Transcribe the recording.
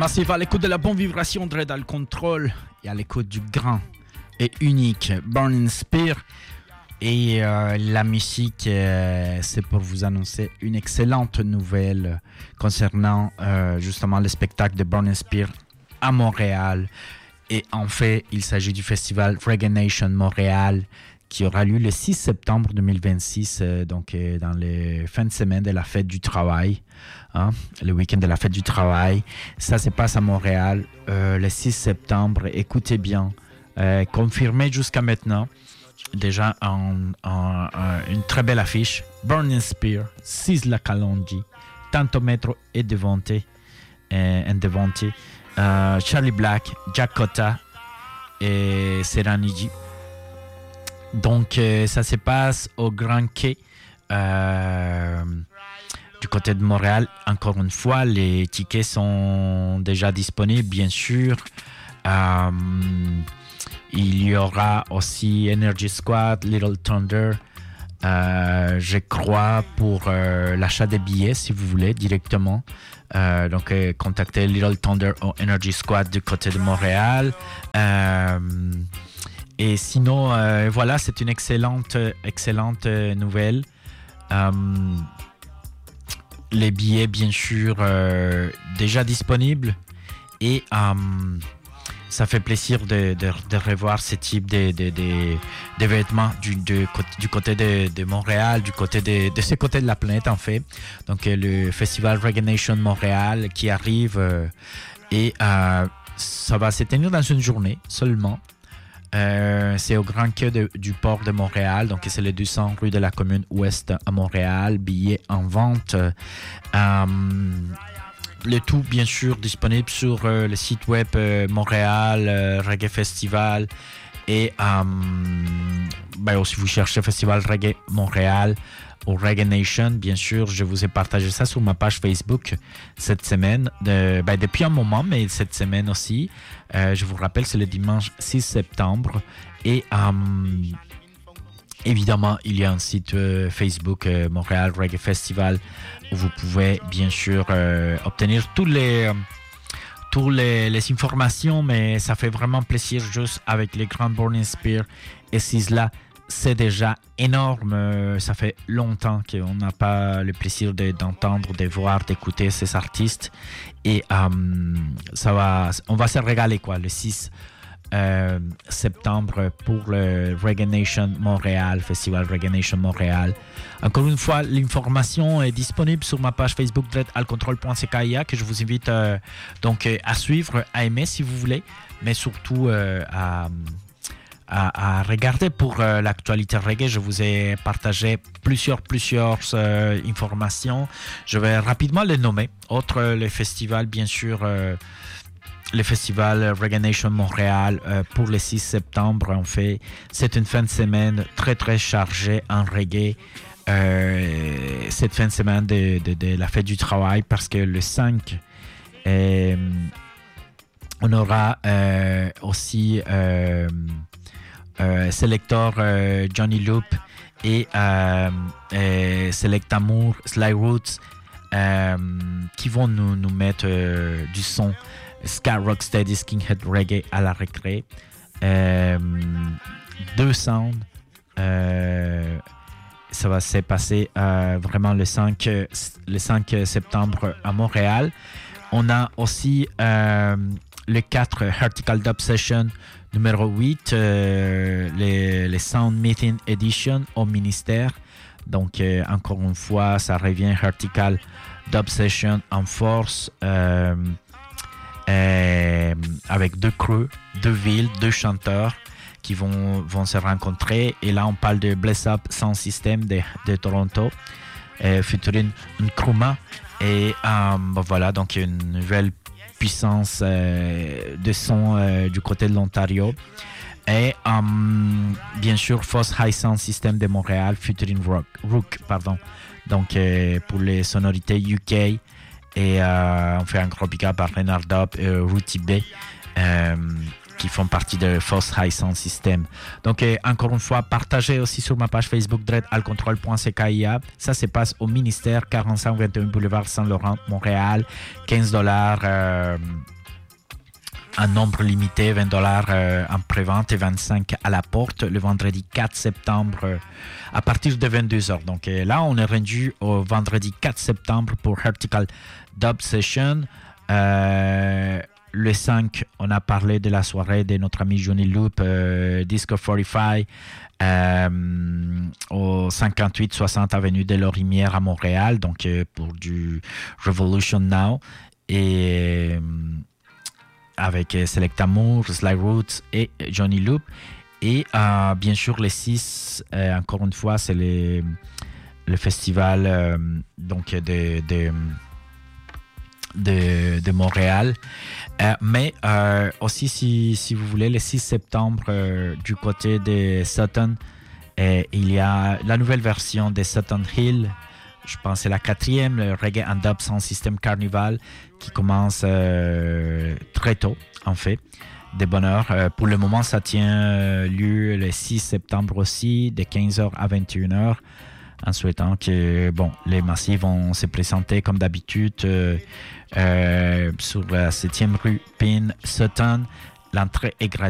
Massive à l'écoute de la bonne vibration de Red Control et à l'écoute du grand et unique Burning Spear. Et la musique, c'est pour vous annoncer une excellente nouvelle concernant justement le spectacle de Burning Spear à Montréal. Et en fait, il s'agit du festival Reggae Nation Montréal qui aura lieu le 6 septembre 2026, donc dans les fins de semaine de la fête du travail, hein, le week-end de la fête du travail. Ça se passe à Montréal le 6 septembre. Écoutez bien, confirmé jusqu'à maintenant. Déjà une très belle affiche. Burning Spear, Sizzla Kalonji, Tanto Metro et Devante, Charlie Black, Jack Cotta et Serenity. Donc ça se passe au Grand Quai du côté de Montréal. Encore une fois, les tickets sont déjà disponibles, bien sûr. Il y aura aussi Energy Squad, Little Thunder, je crois, pour l'achat des billets, si vous voulez, directement. Donc, contactez Little Thunder ou Energy Squad du côté de Montréal. Et sinon, voilà, c'est une excellente nouvelle. Les billets, bien sûr, déjà disponibles. Et ça fait plaisir de revoir ce type d'événements du côté de Montréal, du côté de ce côté de la planète, en fait. Donc, le festival Reggae Nation Montréal qui arrive et ça va se tenir dans une journée seulement. C'est au Grand Quai du port de Montréal, donc c'est le 200 rue de la Commune Ouest à Montréal. Billets en vente. Le tout, bien sûr, disponible sur le site web Montréal Reggae Festival. Et si vous cherchez Festival Reggae Montréal ou Reggae Nation, bien sûr, je vous ai partagé ça sur ma page Facebook cette semaine, depuis un moment, mais cette semaine aussi. Je vous rappelle, c'est le dimanche 6 septembre. Et évidemment, il y a un site Facebook Montréal Reggae Festival où vous pouvez bien sûr obtenir toutes les informations, mais ça fait vraiment plaisir juste avec les grands Burning Spear et Sizzla. C'est déjà énorme. Ça fait longtemps qu'on n'a pas le plaisir d'entendre, de voir, d'écouter ces artistes. Et on va se régaler le 6 septembre pour le Reggae Nation Montréal, Festival Reggae Nation Montréal. Encore une fois, l'information est disponible sur ma page Facebook dreadalcontrol.cja que je vous invite donc à suivre, à aimer si vous voulez, mais surtout à regarder pour l'actualité reggae. Je vous ai partagé plusieurs informations. Je vais rapidement les nommer. Le festival, bien sûr, le festival Reggae Nation Montréal pour le 6 septembre, en fait. C'est une fin de semaine très, très chargée en reggae. Cette fin de semaine de la fête du travail, parce que le 5, on aura aussi Selector Johnny Loop et Select Amour, Sly Roots qui vont nous mettre du son Ska Rocksteady Skinhead Reggae à la récré. 2 sounds. Ça va se passer vraiment le 5 septembre à Montréal. On a aussi le 4 Hertical Dub Session numéro 8, les Sound Meeting Edition au ministère. Donc, encore une fois, ça revient Hertical Dub Session en force avec 2 crews, 2 villes, 2 chanteurs qui vont se rencontrer. Et là, on parle de Bless Up Sound System de Toronto, featuring Nkrumah. Et voilà, donc une nouvelle puissance de son du côté de l'Ontario. Et bien sûr, Foss High Sound System de Montréal, featuring Rook, pardon. Donc pour les sonorités UK. Et on fait un gros big up à Renard Dub et Rooty B qui font partie de Foss High Sound System. Donc encore une fois, partagez aussi sur ma page Facebook dreadalcontrol.cja. Ça se passe au ministère 4521 boulevard Saint-Laurent, Montréal. $15 un nombre limité, $20 en prévente et 25 à la porte le vendredi 4 septembre à partir de 22h. Donc là, on est rendu au vendredi 4 septembre pour Hertical Dub Session. Le 5, on a parlé de la soirée de notre ami Johnny Loop, Disco 45, au 58-60 avenue de Lorimière à Montréal, donc pour du Revolution Now, et avec Select Amour, Sly Roots et Johnny Loop. Et bien sûr, les 6, encore une fois, c'est le festival donc de Montréal. Mais aussi, si vous voulez, le 6 septembre, du côté de Sutton, il y a la nouvelle version de Sutton Hill. Je pense que c'est la 4e, le Reggae and Dub Sound System Carnival, qui commence très tôt, en fait, de bonne heure. Pour le moment, ça tient lieu le 6 septembre aussi, de 15h à 21h, en souhaitant que les massifs vont se présenter comme d'habitude sur la 7e rue Pin Sutton. L'entrée est gratuite.